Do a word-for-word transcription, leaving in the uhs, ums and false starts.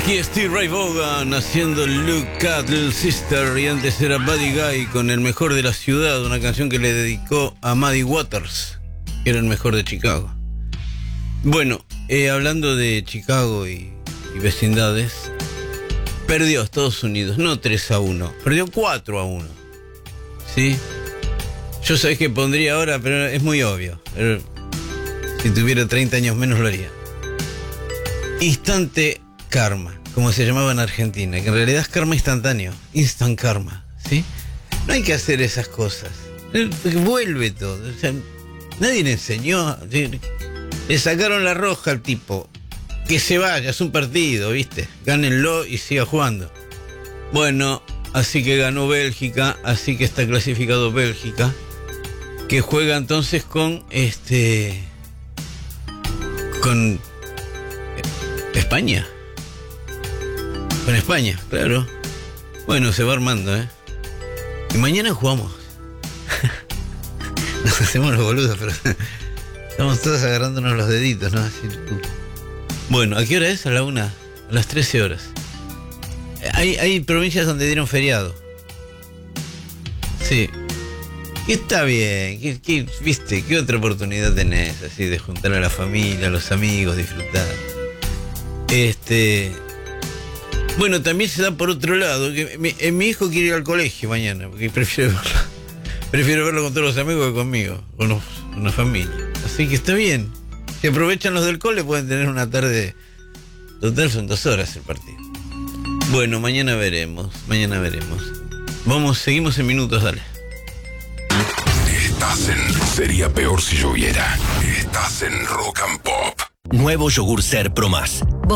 Aquí Steve Ray Vaughan haciendo Look at Little Sister, y antes era Buddy Guy con El Mejor de la Ciudad, una canción que le dedicó a Muddy Waters, que era el mejor de Chicago. Bueno, eh, hablando de Chicago y, y vecindades, perdió Estados Unidos, no tres a uno, perdió cuatro a uno. ¿Sí? Yo sabés que pondría ahora, pero es muy obvio. Pero si tuviera treinta años menos lo haría. Instante karma, como se llamaba en Argentina, que en realidad es karma instantáneo, instant karma, ¿sí? No hay que hacer esas cosas, vuelve todo. O sea, nadie le enseñó, le sacaron la roja al tipo, que se vaya, es un partido, ¿viste? Gánenlo y siga jugando. Bueno, así que ganó Bélgica, así que está clasificado Bélgica, que juega entonces con este con España. Con España, claro. Bueno, se va armando, ¿eh? Y mañana jugamos. Nos hacemos los boludos, pero estamos todos agarrándonos los deditos, ¿no? Así. Bueno, ¿a qué hora es? A la una. A las trece horas. Hay, hay provincias donde dieron feriado. Sí. Y está bien. ¿Qué, qué, viste? ¿Qué otra oportunidad tenés así de juntar a la familia, a los amigos, disfrutar? Este... Bueno, también se da por otro lado, que mi, eh, mi hijo quiere ir al colegio mañana, porque prefiero verlo, prefiero verlo con todos los amigos que conmigo, con, los, con la familia. Así que está bien. Si aprovechan los del cole, pueden tener una tarde. Total, son dos horas el partido. Bueno, mañana veremos, mañana veremos. Vamos, seguimos en minutos, dale. Estás en Sería Peor Si Lloviera. Estás en Rock and Pop. Nuevo yogur Ser Pro Más.